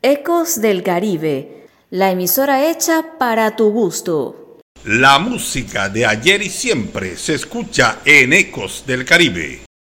Ecos del Caribe, la emisora hecha para tu gusto. La música de ayer y siempre se escucha en Ecos del Caribe.